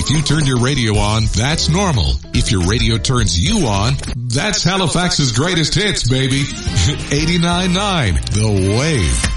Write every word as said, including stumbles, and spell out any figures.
If you turn your radio on, that's normal. If your radio turns you on, that's Halifax's greatest hits, baby. eighty-nine point nine The Wave.